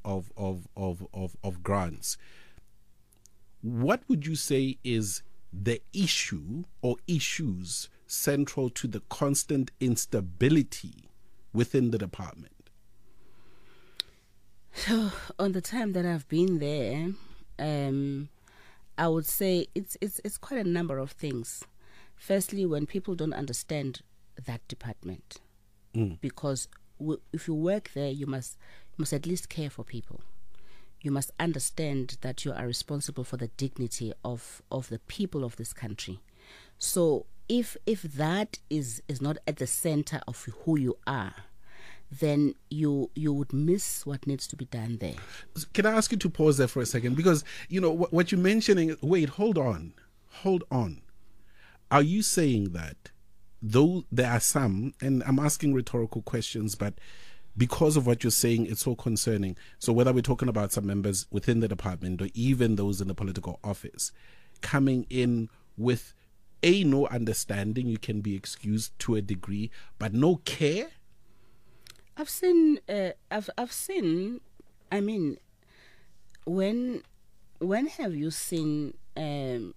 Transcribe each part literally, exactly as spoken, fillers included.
of, of, of, of, of grants, what would you say is the issue or issues central to the constant instability within the department? So, on the time that I've been there, um, I would say it's it's it's quite a number of things. Firstly, when people don't understand that department, mm. because w- if you work there, you must you must at least care for people. You must understand that you are responsible for the dignity of, of the people of this country. So if if that is is not at the center of who you are, then you you would miss what needs to be done there. Can I ask you to pause there for a second? Because, you know, what, what you're mentioning, wait, hold on, hold on. Are you saying that though there are some, and I'm asking rhetorical questions, but because of what you're saying, it's so concerning. So whether we're talking about some members within the department or even those in the political office coming in with a no understanding, you can be excused to a degree, but no care. I've seen, uh, I've I've seen. I mean, when when have you seen? Um,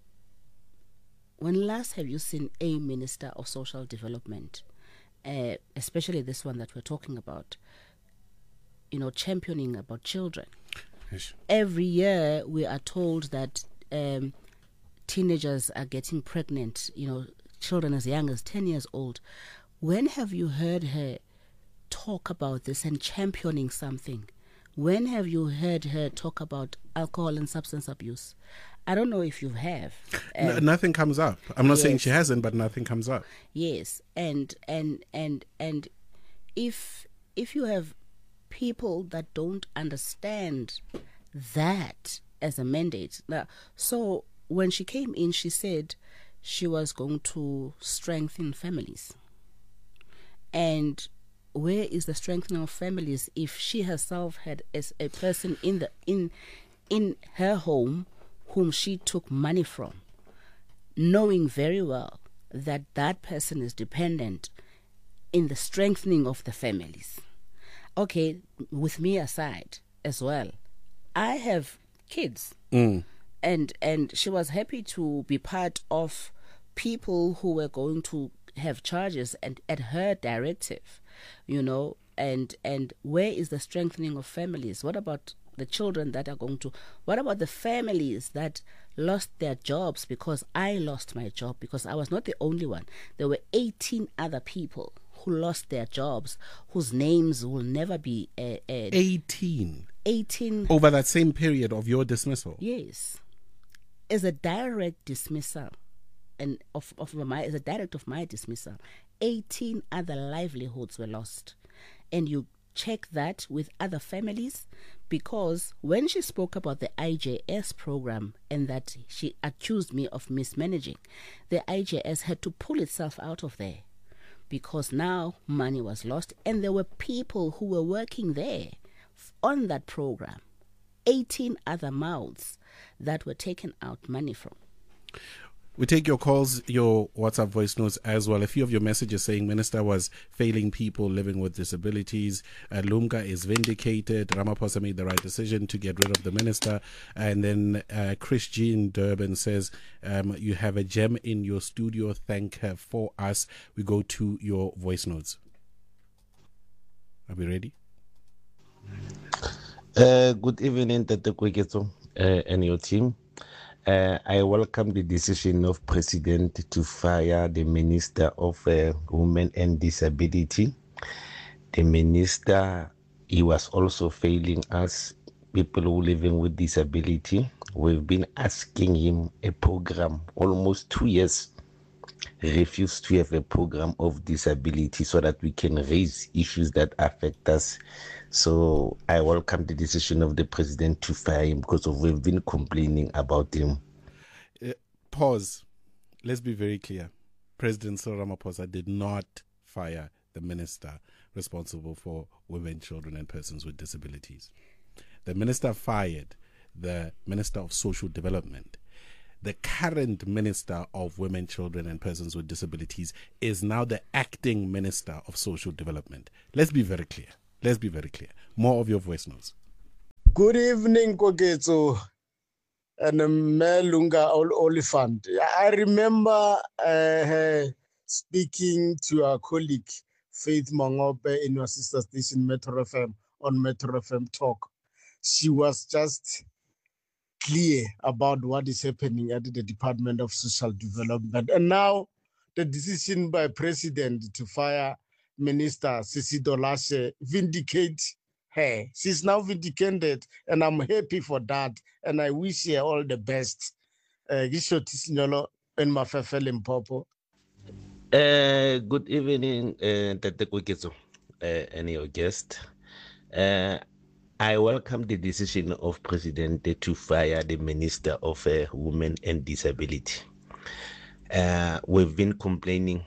when last have you seen a minister of social development, uh, especially this one that we're talking about? You know, championing about children. Yes. Every year we are told that um, teenagers are getting pregnant. You know, children as young as ten years old. When have you heard her talk about this and championing something? When have you heard her talk about alcohol and substance abuse? I don't know if you have. Um, no, nothing comes up. I'm not yes. saying she hasn't, but nothing comes up. Yes, and and and and if if you have people that don't understand that as a mandate, now, so when she came in, she said she was going to strengthen families, and where is the strengthening of families if she herself had as a person in the in in her home whom she took money from, knowing very well that that person is dependent in the strengthening of the families? Okay, with me aside as well, I have kids, mm. and and she was happy to be part of people who were going to have charges and at her directive. You know, and and where is the strengthening of families? What about the children that are going to, what about the families that lost their jobs? Because I lost my job, because I was not the only one. There were eighteen other people who lost their jobs, whose names will never be uh, uh, eighteen eighteen over that same period of your dismissal. Yes, as a direct dismissal, and of of my as a direct of my dismissal, eighteen other livelihoods were lost. And you check that with other families, because when she spoke about the I J S program and that she accused me of mismanaging, the I J S had to pull itself out of there, because now money was lost and there were people who were working there on that program, eighteen other mouths that were taken out money from. We take your calls, your WhatsApp voice notes as well. A few of your messages saying Minister was failing people living with disabilities. Uh, Lumka is vindicated. Ramaphosa made the right decision to get rid of the minister. And then uh, Chris Jean Durban says, um, you have a gem in your studio. Thank her for us. We go to your voice notes. Are we ready? Uh, good evening, Tete Kweketso, uh, and your team. Uh, I welcome the decision of President to fire the Minister of uh, Women and Disability. The Minister, he was also failing us, people who living with disability. We've been asking him a program, almost two years, refused to have a program of disability so that we can raise issues that affect us. So I welcome the decision of the president to fire him, because of we've been complaining about him. Uh, pause. Let's be very clear. President Cyril Ramaphosa did not fire the minister responsible for women, children, and persons with disabilities. The minister fired the Minister of Social Development. The current Minister of Women, Children, and Persons with Disabilities is now the acting Minister of Social Development. Let's be very clear. Let's be very clear. More of your voice notes. Good evening, Koketso and Melunga Oliphant. I remember uh, her speaking to our colleague Faith Mangope in your sister station Metro F M on Metro F M Talk. She was just clear about what is happening at the Department of Social Development. And now the decision by President to fire Minister Sisi Dolashe vindicates her. She's now vindicated, and I'm happy for that. And I wish her all the best. Gishotis Nyolo and Mafefe Limpopo. Uh, good evening, uh, Tete Kweketso, uh, and your guest. Uh, I welcome the decision of President to fire the Minister of uh, Women and Disability. Uh, we've been complaining.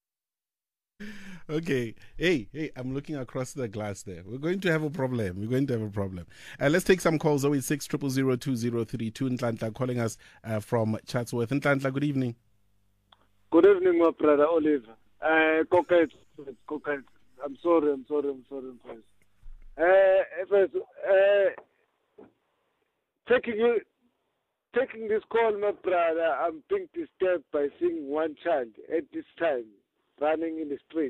Okay. Hey, hey, I'm looking across the glass there. We're going to have a problem. We're going to have a problem. Uh, let's take some calls. oh eight six, zero zero zero, two zero three two. Ntlantla calling us uh, from Chatsworth. Ntlantla, good evening. Good evening, my brother Oliver. Uh, Koket, Koket. I'm sorry, I'm sorry, I'm sorry, I'm sorry. Uh, first, uh, taking you, taking this call, my brother, I'm being disturbed by seeing one child at this time running in the street.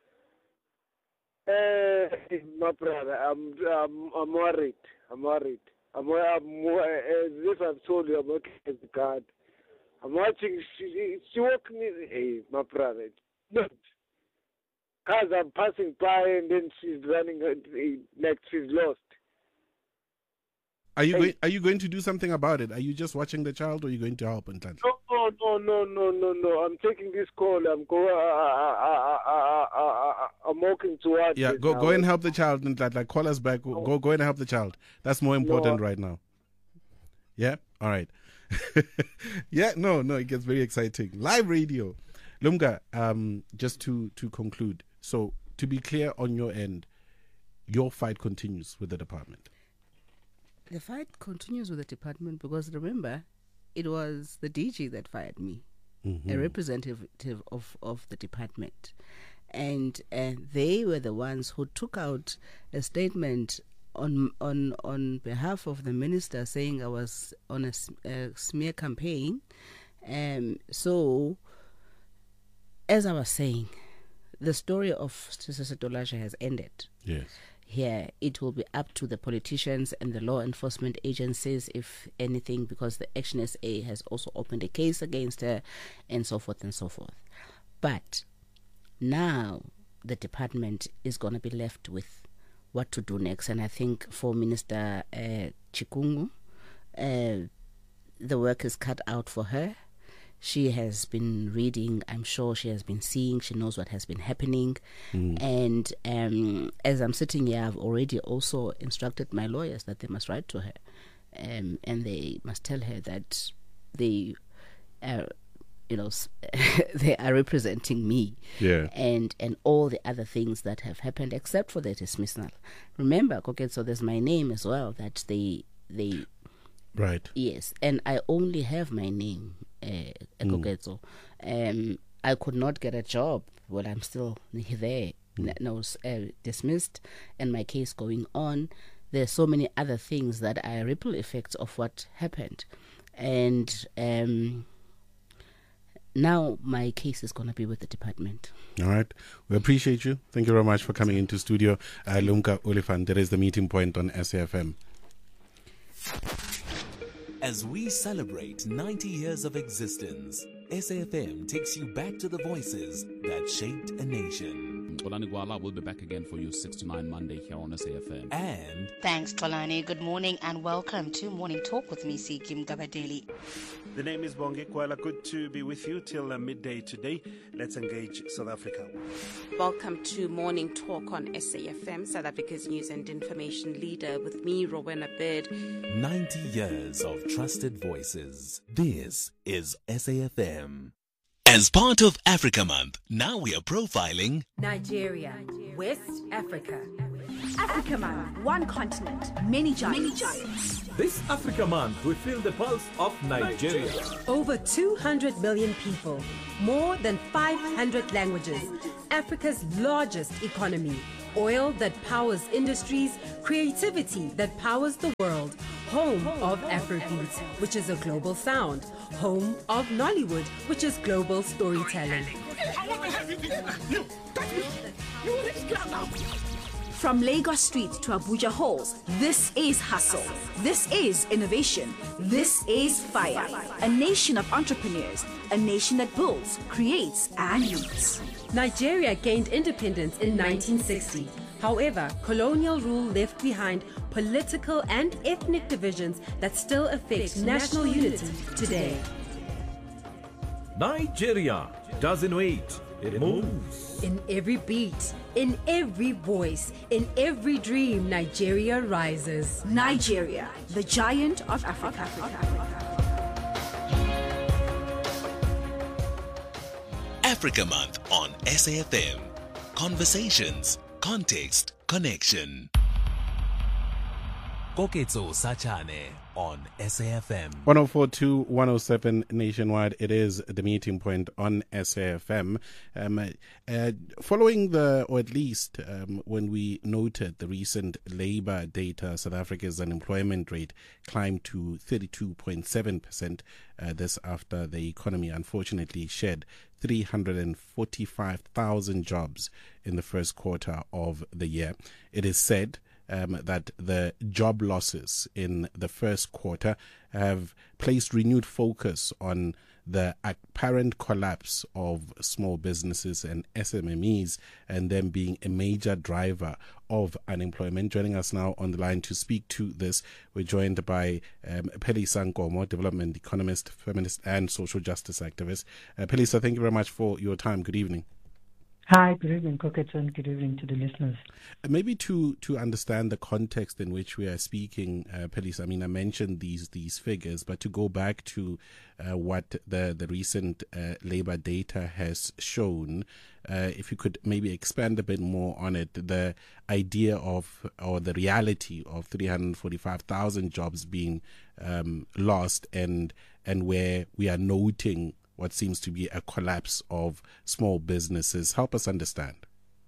Uh, my brother, I'm, I'm, I'm worried. I'm worried. I'm, I'm, as if I've told you, I'm working as a guard. I'm watching. She, she walking in. Hey, my brother. No. Cars are passing by, and then she's running like she's lost. Are you hey. going? Are you going to do something about it? Are you just watching the child, or are you going to help? Ntlantla? No, no, no, no, no, no. I'm taking this call. I'm go. Uh, uh, uh, uh, uh, uh, I'm walking towards. Yeah, go, now. go and help the child. Ntlantla, call us back. Go, go, go and help the child. That's more important no. right now. Yeah. All right. yeah. No, no. It gets very exciting. Live radio. Lumga. Um. Just to to conclude. So to be clear on your end, your fight continues with the department. The fight continues with the department because remember, it was the D G that fired me, mm-hmm. a representative of, of the department. And uh, they were the ones who took out a statement on on on behalf of the minister saying I was on a, a smear campaign. Um, so, as I was saying, the story of Sisi Dolashe has ended. Yes. Here, it will be up to the politicians and the law enforcement agencies, if anything, because the Action S A has also opened a case against her, and so forth and so forth. But now the department is going to be left with what to do next. And I think for Minister uh, Chikungu, uh, the work is cut out for her. She has been reading, I'm sure she has been seeing, she knows what has been happening. Mm. And um, as I'm sitting here, I've already also instructed my lawyers that they must write to her. Um, and they must tell her that they are, you know, they are representing me. Yeah. And and all the other things that have happened, except for the dismissal. Remember, Koket, so there's my name as well, that they... they Right. Yes, and I only have my name, uh, Ekogetso. Mm. Um, I could not get a job while I'm still there. Mm. No, uh, dismissed, and my case going on. There's so many other things that are ripple effects of what happened, and um, now my case is going to be with the department. All right. We appreciate you. Thank you very much for coming into studio. Uh, Lumka Oliphant, there is the meeting point on S A F M. As we celebrate ninety years of existence, S A F M takes you back to the voices that shaped a nation. Tolani Gwala will be back again for you six to nine Monday here on S A F M. And thanks, Tolani. Good morning and welcome to Morning Talk with me, C. Kim Gabadeli. The name is Bongi Kwala. Good to be with you till uh, midday today. Let's engage South Africa. Welcome to Morning Talk on S A F M, South Africa's news and information leader, with me, Rowena Bird. ninety years of trusted voices. This is S A F M. As part of Africa Month, now we are profiling Nigeria, West Africa. Africa Month, one continent, many giants. Many giants. This Africa Month, we feel the pulse of Nigeria. Over two hundred million people, more than five hundred languages, Africa's largest economy, Oil that powers industries, creativity that powers the world. Home of Afrobeat, which is a global sound. Home of Nollywood, which is global storytelling. From Lagos Street to Abuja halls, this is hustle. This is innovation. This is fire. A nation of entrepreneurs. A nation that builds, creates, and leads. Nigeria gained independence in nineteen sixty. However, colonial rule left behind political and ethnic divisions that still affect national unity today. Nigeria doesn't wait, it moves. In every beat, in every voice, in every dream, Nigeria rises. Nigeria, the giant of Africa. Africa Month on S A F M. Conversations, context, connection. Koketso Sachane on S A F M. one oh four point two, one oh seven nationwide. It is the meeting point on S A F M. Um, uh, following the, or at least um, when we noted the recent labor data, South Africa's unemployment rate climbed to thirty-two point seven percent. Uh, this after the economy unfortunately shed three hundred forty-five thousand jobs in the first quarter of the year. It is said Um, that the job losses in the first quarter have placed renewed focus on the apparent collapse of small businesses and S M M Es, and them being a major driver of unemployment. Joining us now on the line to speak to this, we're joined by um, Phelisa Nkomo, development economist, feminist and social justice activist. Uh, Phelisa, thank you very much for your time. Good evening. Hi, good evening, Koketso, and good evening to the listeners. Maybe to, to understand the context in which we are speaking, uh, Phelisa, I mean, I mentioned these these figures, but to go back to uh, what the, the recent uh, labor data has shown, uh, if you could maybe expand a bit more on it, the idea of, or the reality of three hundred forty-five thousand jobs being um, lost, and and where we are noting what seems to be a collapse of small businesses. Help us understand.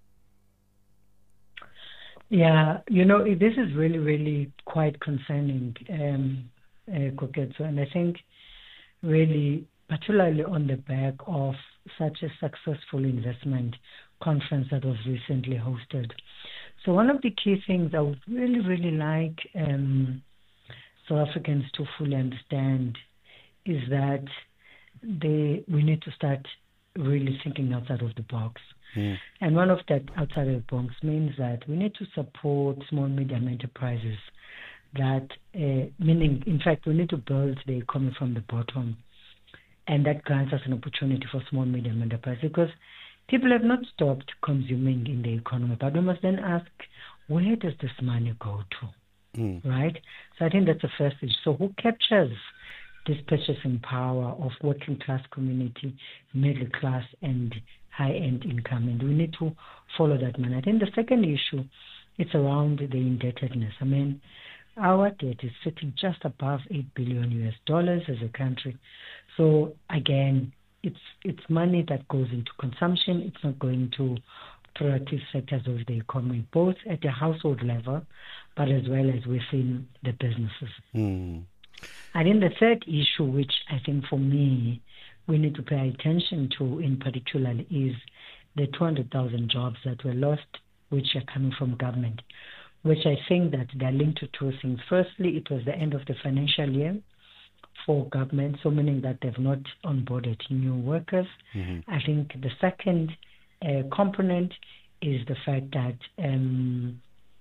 Yeah, you know, this is really, really quite concerning, um, uh, Koketso, and I think really, particularly on the back of such a successful investment conference that was recently hosted. So one of the key things I would really, really like um, South Africans to fully understand is that They, we need to start really thinking outside of the box. Mm. And one of that outside of the box means that we need to support small, medium enterprises. That, uh, meaning, in fact, we need to build the economy from the bottom. And that grants us an opportunity for small, medium enterprises, because people have not stopped consuming in the economy. But we must then ask, where does this money go to? Mm. Right? So I think that's the first issue. So who captures this purchasing power of working class community, middle class and high-end income? And we need to follow that man. I think the second issue, it's around the indebtedness. I mean, our debt is sitting just above eight billion U S dollars as a country. So again, it's it's money that goes into consumption. It's not going to productive sectors of the economy, both at the household level, but as well as within the businesses. Mm. And then the third issue, which I think for me we need to pay attention to in particular, is the two hundred thousand jobs that were lost, which are coming from government, which I think that they're linked to two things. Firstly, it was the end of the financial year for government, so meaning that they've not onboarded new workers. Mm-hmm. I think the second uh, component is the fact that um,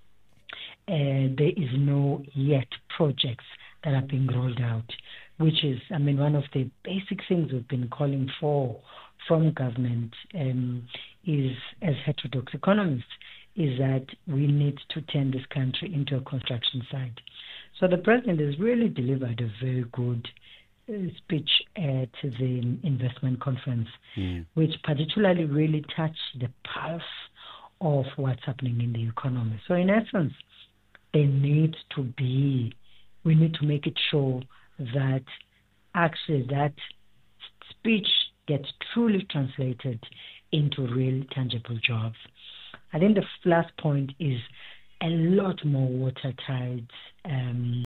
uh, there is no yet projects that are being rolled out, which is, I mean, one of the basic things we've been calling for from government um, is, as heterodox economists, is that we need to turn this country into a construction site. So the president has really delivered a very good uh, speech at the investment conference, mm. which particularly really touched the pulse of what's happening in the economy. So in essence, there needs to be We need to make it sure that actually that speech gets truly translated into real tangible jobs. I think the last point is a lot more watertight um,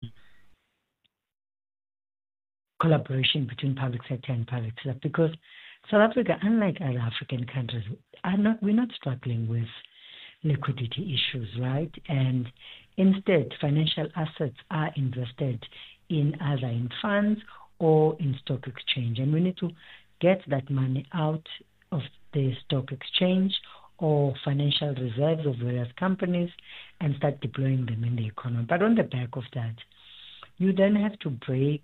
collaboration between public sector and private sector, because South Africa, unlike other African countries, are not we're not struggling with liquidity issues, right? And instead, financial assets are invested in either in funds or in stock exchange, and we need to get that money out of the stock exchange or financial reserves of various companies and start deploying them in the economy. But on the back of that, you then have to break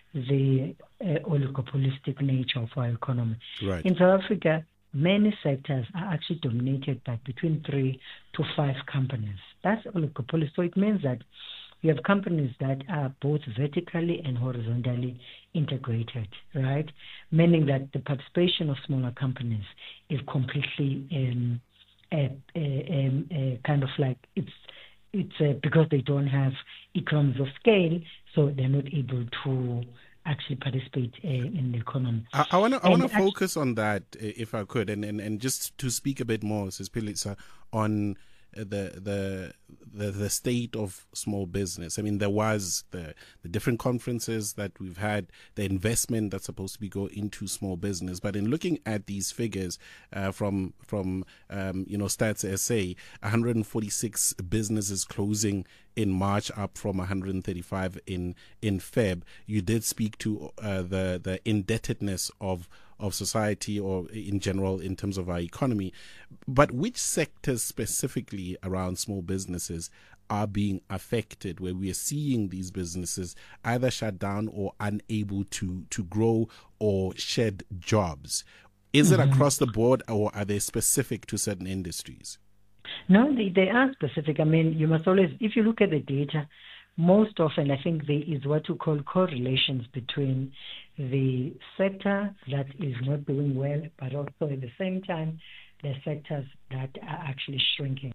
the uh, oligopolistic nature of our economy. Right. In South Africa, many sectors are actually dominated by between three to five companies. That's oligopoly. So it means that you have companies that are both vertically and horizontally integrated, right? Meaning that the participation of smaller companies is completely um, a, a, a, a kind of like it's it's uh, because they don't have economies of scale, so they're not able to actually participate uh, in the economy. I, I want to I want to And actu- focus on that, uh, if I could, and, and, and just to speak a bit more, Sis Pilitsa, on the the the the state of small business. I mean, there was the the different conferences that we've had, the investment that's supposed to be go into small business. But in looking at these figures uh, from from um, you know Stats S A, one hundred forty-six businesses closing in March, up from one hundred thirty-five in in Feb. You did speak to uh, the the indebtedness of of society, or in general in terms of our economy. But which sectors specifically around small businesses are being affected, where we are seeing these businesses either shut down or unable to to grow or shed jobs? Is Mm-hmm. it across the board, or are they specific to certain industries? No, they, they are specific. I mean, you must always, if you look at the data, most often I think there is what you call correlations between the sector that is not doing well, but also at the same time, the sectors that are actually shrinking.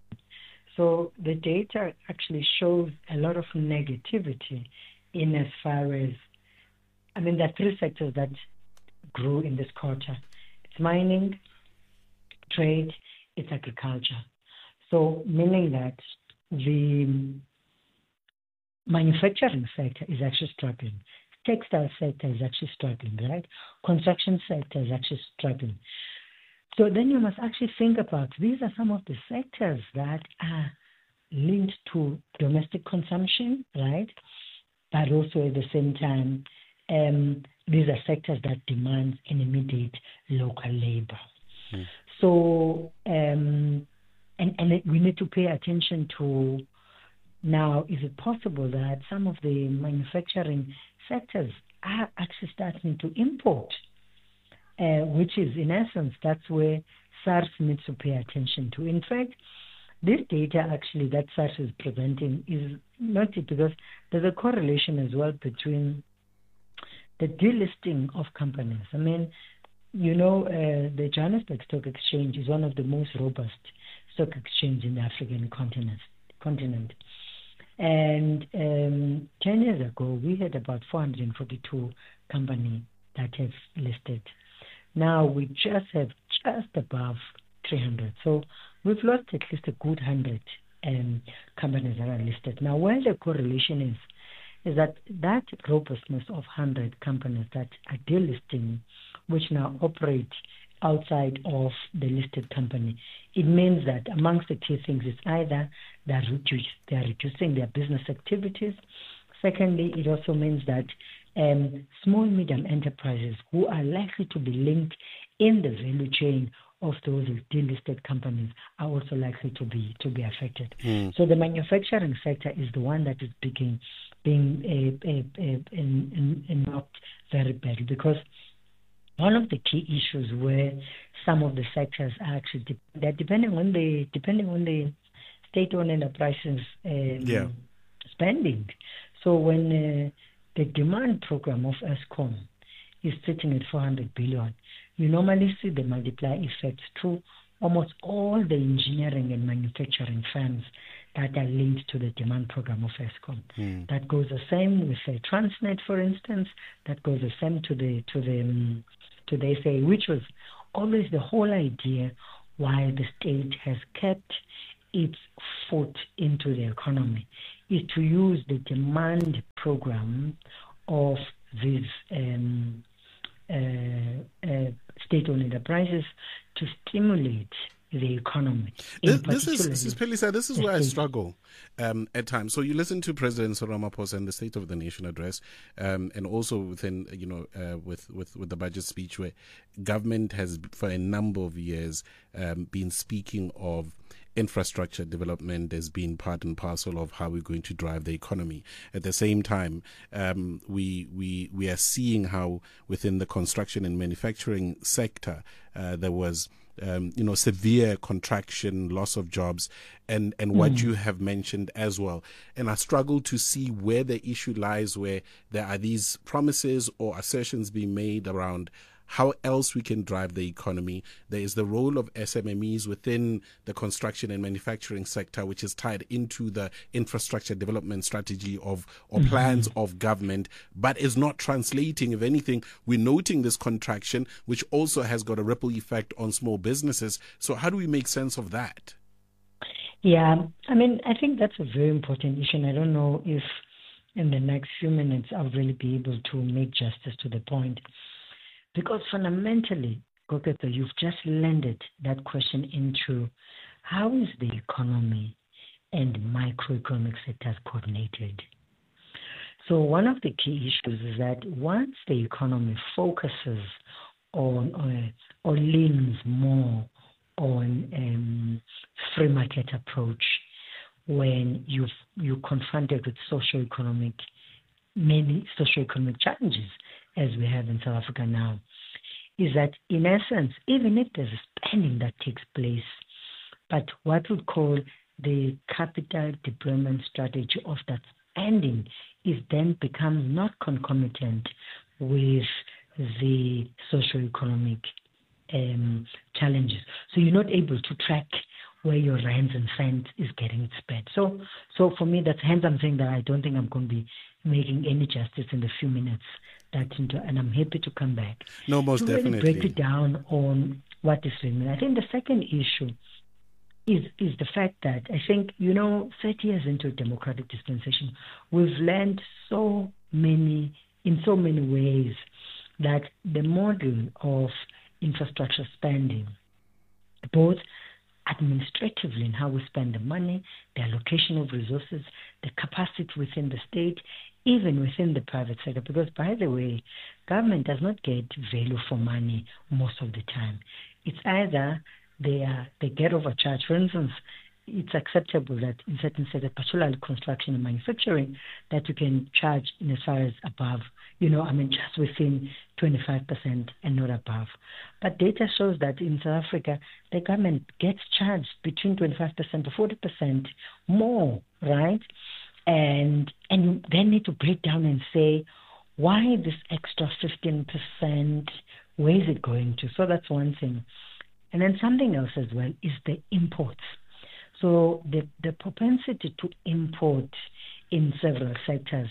So the data actually shows a lot of negativity in as far as, I mean, there are three sectors that grew in this quarter. It's mining, trade, it's agriculture. So meaning that the manufacturing sector is actually struggling. Textile sector is actually struggling, right? Construction sector is actually struggling. So then you must actually think about, these are some of the sectors that are linked to domestic consumption, right? But also at the same time, um, these are sectors that demand an immediate local labor. Mm. So, um, and, and we need to pay attention to, now, is it possible that some of the manufacturing sectors are actually starting to import, uh, which is, in essence, that's where SARS needs to pay attention to. In fact, this data actually that SARS is presenting is not it, because there's a correlation as well between the delisting of companies. I mean, you know, uh, the Johannesburg Stock Exchange is one of the most robust stock exchange in the African continent. continent. And um, ten years ago, we had about four hundred forty-two companies that have listed. Now we just have just above three hundred. So we've lost at least a good one hundred um, companies that are listed. Now, where the correlation is, is that that robustness of one hundred companies that are delisting, which now operate outside of the listed company, it means that amongst the key things is either they're, reduce, they're reducing their business activities. Secondly, it also means that um, small, medium enterprises who are likely to be linked in the value chain of those delisted companies are also likely to be to be affected. Mm. So the manufacturing sector is the one that is being being uh, uh, uh, in, in, knocked very badly, because one of the key issues where some of the sectors are actually de- they're depending on the depending on the state-owned enterprises um, yeah. spending. So when uh, the demand program of Eskom is sitting at four hundred billion, you normally see the multiplier effects to almost all the engineering and manufacturing firms that are linked to the demand program of Eskom. Mm. That goes the same with uh, Transnet, for instance. That goes the same to the to the um, to the S A, which was always the whole idea why the state has kept its foot into the economy is to use the demand program of these um, uh, uh, state-owned enterprises to stimulate the economy. This, this is, this is Pelisa, this is where I struggle um, at times. So you listen to President Cyril Ramaphosa and the State of the Nation address, um, and also within, you know, uh, with, with, with the budget speech, where government has, for a number of years, um, been speaking of infrastructure development as being part and parcel of how we're going to drive the economy. At the same time, um, we we we are seeing how within the construction and manufacturing sector uh, there was um, you know severe contraction, loss of jobs, and and what Mm. you have mentioned as well. And I struggle to see where the issue lies, where there are these promises or assertions being made around how else we can drive the economy. There is the role of S M M Es within the construction and manufacturing sector, which is tied into the infrastructure development strategy of or Mhm. plans of government, but is not translating. If anything, we're noting this contraction, which also has got a ripple effect on small businesses. So how do we make sense of that? Yeah, I mean, I think that's a very important issue, and I don't know if in the next few minutes I'll really be able to make justice to the point. Because fundamentally, Koketo, you've just landed that question into how is the economy and microeconomic sectors coordinated? So one of the key issues is that once the economy focuses on or, or leans more on um, free market approach, when you've, you're confronted with socio-economic, many socio-economic challenges, as we have in South Africa now, is that in essence, even if there's spending that takes place, but what we call the capital deployment strategy of that spending is then becomes not concomitant with the socio-economic um, challenges. So you're not able to track where your rands and cents is getting spent. So, so for me, that's hence I'm saying that I don't think I'm going to be making any justice in the few minutes that into, and I'm happy to come back. No, most to definitely. really break it down on what is doing. I think the second issue is is the fact that I think, you know, thirty years into democratic dispensation, we've learned so many, in so many ways, that the model of infrastructure spending, both administratively in how we spend the money, the allocation of resources, the capacity within the state, even within the private sector. Because, by the way, government does not get value for money most of the time. It's either they are, they get overcharged. For instance, it's acceptable that in certain sectors, particularly construction and manufacturing, that you can charge in as far as above, you know, I mean, just within twenty-five percent and not above. But data shows that in South Africa, the government gets charged between twenty-five percent to forty percent more, right? And and you then need to break down and say, why this extra fifteen percent? Where is it going to? So that's one thing. And then something else as well is the imports. So the, the propensity to import in several sectors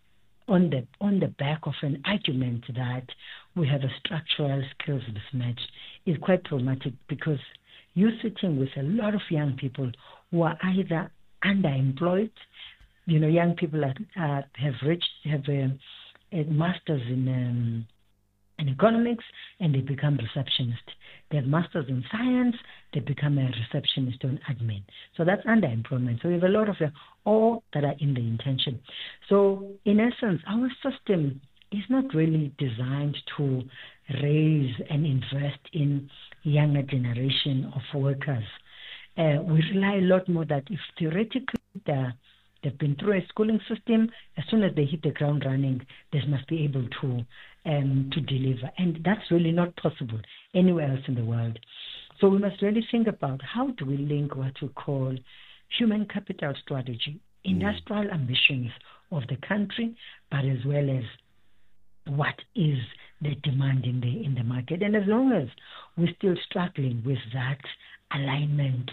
on the on the back of an argument that we have a structural skills mismatch is quite problematic, because you're sitting with a lot of young people who are either underemployed, you know, young people that uh, have reached, have a, a master's in um, in economics, and they become receptionists. They have masters in science, they become a receptionist or an admin. So that's underemployment. So we have a lot of them, all that are in the intention. So in essence, our system is not really designed to raise and invest in younger generation of workers. Uh, we rely a lot more that if theoretically they're They've been through a schooling system. As soon as they hit the ground running, they must be able to um, to deliver. And that's really not possible anywhere else in the world. So we must really think about how do we link what we call human capital strategy, industrial ambitions of the country, but as well as what is the demand in the in the market. And as long as we're still struggling with that alignment,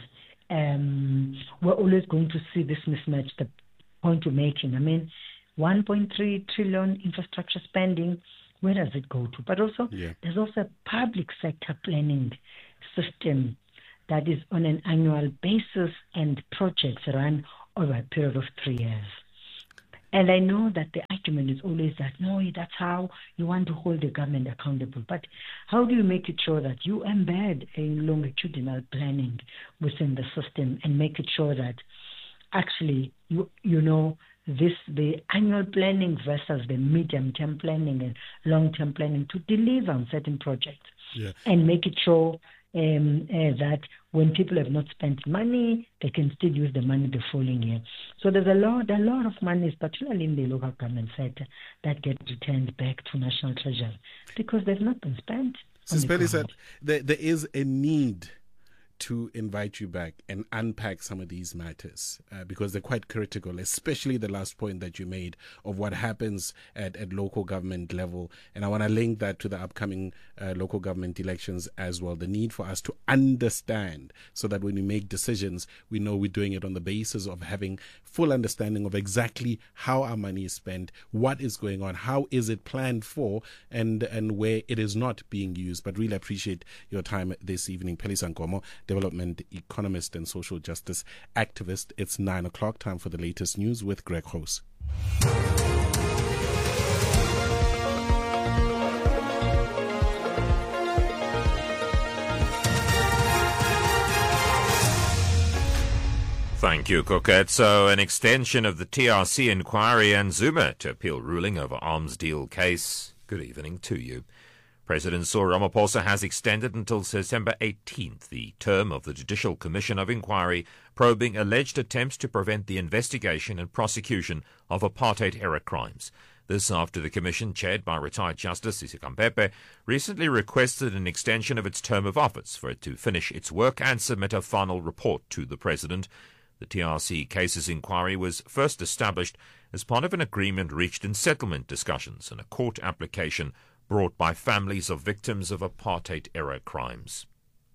Um, we're always going to see this mismatch, the point you're making. I mean, one point three trillion infrastructure spending, where does it go to? But also, Yeah. there's also a public sector planning system that is on an annual basis and projects run over a period of three years. And I know that the argument is always that, no, that's how you want to hold the government accountable. But how do you make it sure that you embed a longitudinal planning within the system and make it sure that actually, you you know, this the annual planning versus the medium-term planning and long-term planning to deliver on certain projects, yeah. and make it sure um, uh, that when people have not spent money, they can still use the money the following year. So there's a lot, a lot of money, particularly in the local government sector, that get returned back to national treasury because they've not been spent. Sis Pelly said there, there is a need to invite you back and unpack some of these matters uh, because they're quite critical, especially the last point that you made of what happens at, at local government level. And I want to link that to the upcoming uh, local government elections as well. The need for us to understand so that when we make decisions, we know we're doing it on the basis of having full understanding of exactly how our money is spent, what is going on, how is it planned for, and, and where it is not being used. But really appreciate your time this evening. Pelly Sankomo, development economist and social justice activist. It's nine o'clock, time for the latest news with Greg House. Thank you, Coquette. So, an extension of the T R C inquiry and Zuma to appeal ruling over arms deal case. Good evening to you. President Cyril Ramaphosa has extended until September eighteenth the term of the Judicial Commission of Inquiry probing alleged attempts to prevent the investigation and prosecution of apartheid-era crimes. This after the commission, chaired by retired Justice Sisi Kampepe, recently requested an extension of its term of office for it to finish its work and submit a final report to the President. The T R C cases inquiry was first established as part of an agreement reached in settlement discussions and a court application brought by families of victims of apartheid-era crimes.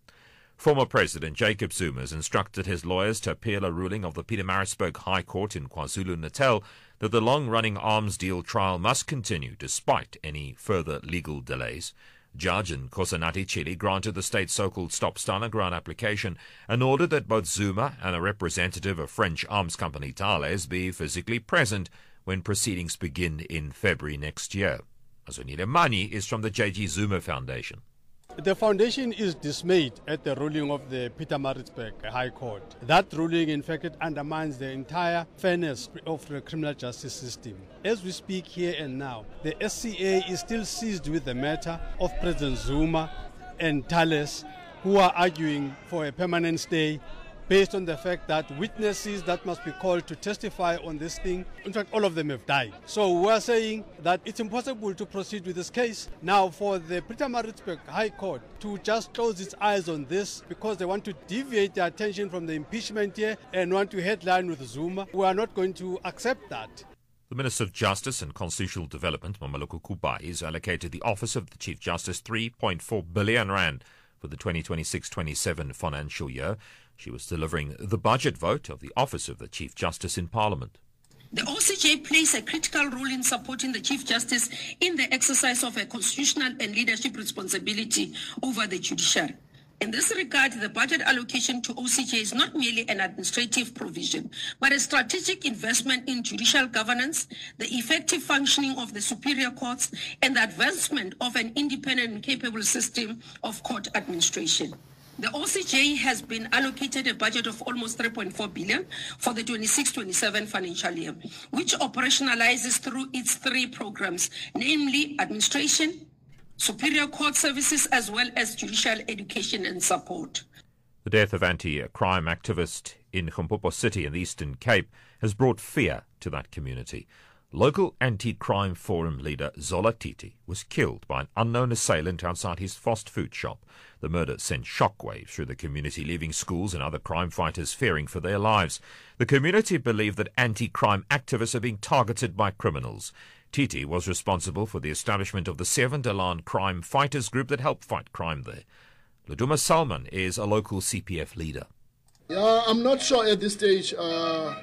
Former President Jacob Zuma has instructed his lawyers to appeal a ruling of the Pietermaritzburg High Court in KwaZulu-Natal that the long-running arms deal trial must continue despite any further legal delays. Judge Nkosanathi Chili granted the state's so-called stop-stun and grant application and ordered that both Zuma and a representative of French arms company Thales be physically present when proceedings begin in February next year. Azonile Mani is from the J G Zuma Foundation. The foundation is dismayed at the ruling of the Pietermaritzburg High Court. That ruling, in fact, it undermines the entire fairness of the criminal justice system. As we speak here and now, the S C A is still seized with the matter of President Zuma and Thales, who are arguing for a permanent stay based on the fact that witnesses that must be called to testify on this thing, in fact, all of them have died. So we are saying that it's impossible to proceed with this case. Now, for the Pietermaritzburg High Court to just close its eyes on this because they want to deviate their attention from the impeachment here and want to headline with Zuma, we are not going to accept that. The Minister of Justice and Constitutional Development, Mameloko Kubai, has allocated the Office of the Chief Justice three point four billion rand for the twenty twenty-six twenty-seven financial year. She was delivering the budget vote of the Office of the Chief Justice in Parliament. The O C J plays a critical role in supporting the Chief Justice in the exercise of a constitutional and leadership responsibility over the judiciary. In this regard, the budget allocation to O C J is not merely an administrative provision, but a strategic investment in judicial governance, the effective functioning of the superior courts, and the advancement of an independent and capable system of court administration. The O C J has been allocated a budget of almost three point four billion dollars for the twenty-six twenty-seven financial year, which operationalizes through its three programs, namely administration, superior court services, as well as judicial education and support. The death of anti-crime activist in Limpopo City in the Eastern Cape has brought fear to that community. Local anti-crime forum leader Zola Titi was killed by an unknown assailant outside his fast food shop. The murder sent shockwaves through the community, leaving schools and other crime fighters fearing for their lives. The community believe that anti-crime activists are being targeted by criminals. Titi was responsible for the establishment of the Seven Dalan crime fighters group that helped fight crime there. Laduma Salman is a local C P F leader. Yeah, I'm not sure at this stage uh,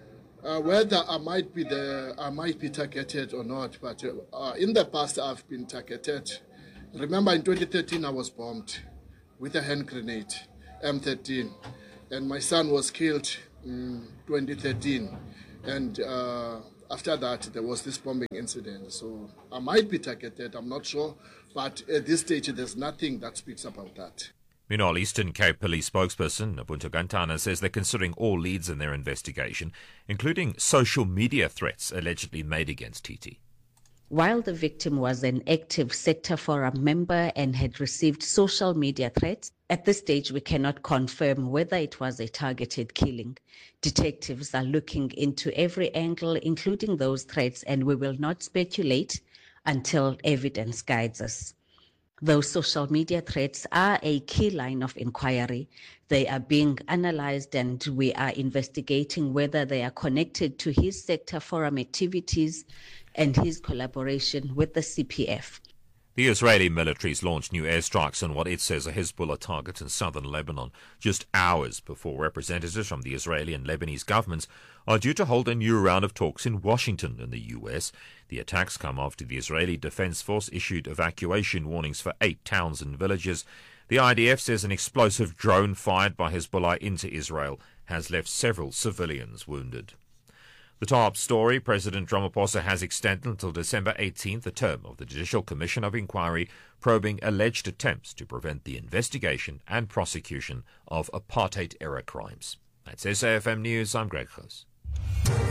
uh, whether I might be the I might be targeted or not. But uh, in the past, I've been targeted. Remember, in twenty thirteen, I was bombed with a hand grenade. M thirteen. And my son was killed in twenty thirteen. And uh, after that, there was this bombing incident. So I might be targeted, I'm not sure. But at this stage, there's nothing that speaks about that. Meanwhile, Eastern Cape Police spokesperson Ubuntu Gantana says they're considering all leads in their investigation, including social media threats allegedly made against T T. While the victim was an active Sector Forum member and had received social media threats, at this stage we cannot confirm whether it was a targeted killing. Detectives are looking into every angle, including those threats, and we will not speculate until evidence guides us. Those social media threats are a key line of inquiry. They are being analyzed, and we are investigating whether they are connected to his Sector Forum activities and his collaboration with the C P F. The Israeli military's launched new airstrikes on what it says are Hezbollah targets in southern Lebanon, just hours before representatives from the Israeli and Lebanese governments are due to hold a new round of talks in Washington in the U S. The attacks come after the Israeli Defense Force issued evacuation warnings for eight towns and villages. The I D F says an explosive drone fired by Hezbollah into Israel has left several civilians wounded. The top story, President Ramaphosa has extended until December eighteenth the term of the Judicial Commission of Inquiry probing alleged attempts to prevent the investigation and prosecution of apartheid-era crimes. That's S A F M News, I'm Greg Goos.